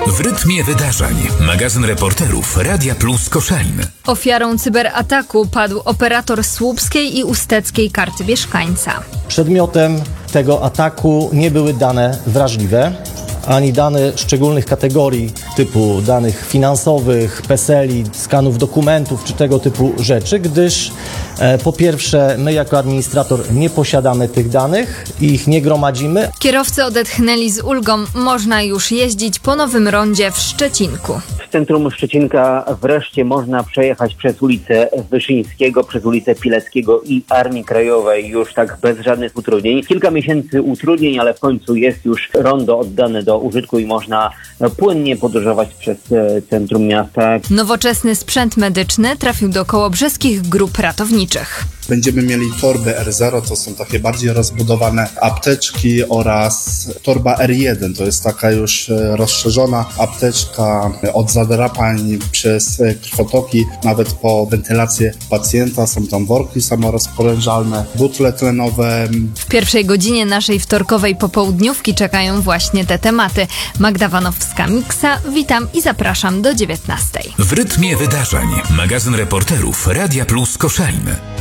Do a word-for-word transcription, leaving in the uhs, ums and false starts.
W rytmie wydarzeń. Magazyn reporterów Radia Plus Koszalin. Ofiarą cyberataku padł operator słupskiej i usteckiej karty mieszkańca. Przedmiotem tego ataku nie były dane wrażliwe, ani dane szczególnych kategorii typu danych finansowych, PESEL-i, skanów dokumentów czy tego typu rzeczy, gdyż e, po pierwsze my jako administrator nie posiadamy tych danych i ich nie gromadzimy. Kierowcy odetchnęli z ulgą, można już jeździć po Nowym Rondzie w Szczecinku. W centrum Szczecinka wreszcie można przejechać przez ulicę Wyszyńskiego, przez ulicę Pileckiego i Armii Krajowej już tak bez żadnych utrudnień. Kilka miesięcy utrudnień, ale w końcu jest już rondo oddane do użytku i można płynnie podróżować przez centrum miasta. Nowoczesny sprzęt medyczny trafił do kołobrzeskich grup ratowniczych. Będziemy mieli torby R zero, to są takie bardziej rozbudowane apteczki, oraz torba R jeden, to jest taka już rozszerzona apteczka od zadrapań przez krwotoki, nawet po wentylację pacjenta. Są tam worki samorozporężalne, butle tlenowe. W pierwszej godzinie naszej wtorkowej popołudniówki czekają właśnie te tematy. Magda Wanowska-Miksa, witam i zapraszam do dziewiętnastej. W rytmie wydarzeń. Magazyn reporterów Radia Plus Koszalin.